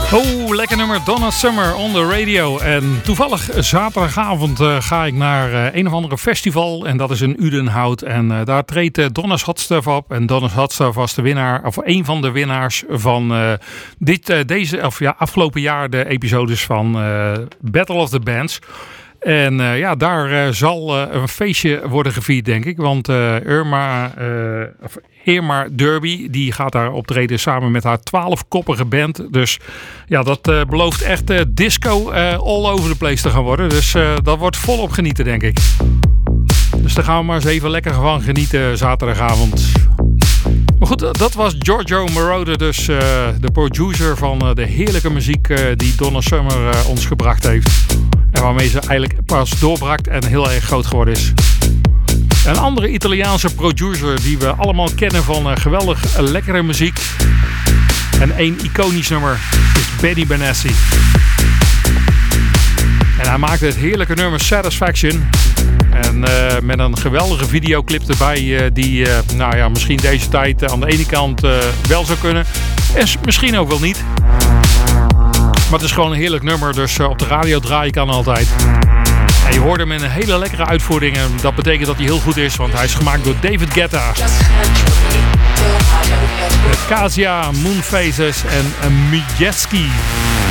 Oh, lekker nummer, Donna Summer on the radio. En toevallig zaterdagavond ga ik naar een of andere festival. En dat is in Udenhout. En daar treedt Donna's Hot Stuff op. En Donna's Hot Stuff was de winnaar, of een van de winnaars van afgelopen jaar de episodes van Battle of the Bands. En daar zal een feestje worden gevierd, denk ik. Want Irma Derby, die gaat daar optreden samen met haar 12-koppige band. Dus ja, dat belooft echt disco all over the place te gaan worden. Dus dat wordt volop genieten, denk ik. Dus daar gaan we maar eens even lekker van genieten zaterdagavond. Maar goed, dat was Giorgio Moroder, dus de producer van de heerlijke muziek die Donna Summer ons gebracht heeft. En waarmee ze eigenlijk pas doorbrak en heel erg groot geworden is. Een andere Italiaanse producer die we allemaal kennen van geweldig lekkere muziek. En één iconisch nummer is Benny Benassi. En hij maakte het heerlijke nummer Satisfaction. En met een geweldige videoclip erbij die misschien deze tijd aan de ene kant wel zou kunnen. En misschien ook wel niet. Maar het is gewoon een heerlijk nummer, dus op de radio draai ik aan altijd. En je hoort hem in een hele lekkere uitvoering. En dat betekent dat hij heel goed is, want hij is gemaakt door David Guetta. Met Kasia, Moonfaces en Mijeski.